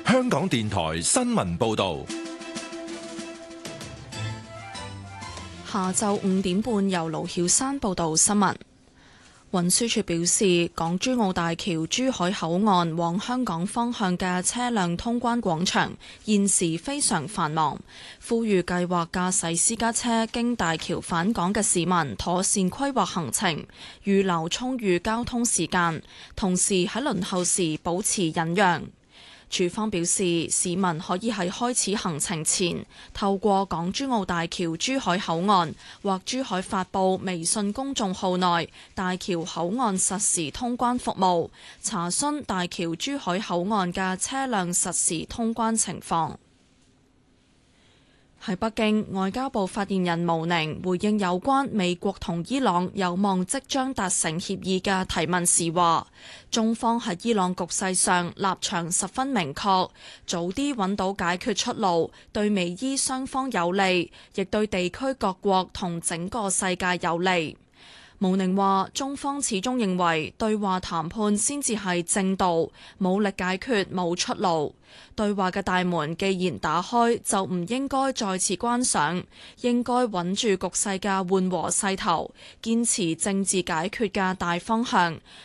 香港電台新聞報道。 下晝5點半，由盧曉山報道新聞。運輸署表示，港珠澳大橋珠海口岸往香港方向嘅車輛通關廣場現時非常繁忙，呼籲計劃駕駛私家車經大橋返港嘅市民妥善規劃行程，預留充裕交通時間，同時喺輪候時保持忍讓。署方表示，市民可以喺開始行程前透過港珠澳大橋珠海口岸或珠海發布微信公眾號內大橋口岸實時通關服務，查詢大橋珠海口岸嘅車輛實時通關情況。喺北京，外交部發言人毛寧回應有關美國同伊朗有望即將達成協議嘅提問時話，中方喺伊朗局勢上立場十分明確，早啲揾到解決出路，對美伊雙方有利，亦對地區各國同整個世界有利。毛寧話：中方始終認為對話談判先至係正道，武力解決冇出路。對話嘅大門既然打開，就唔應該再次關上，應該穩住局勢嘅緩和勢頭，堅持政治解決嘅大方向，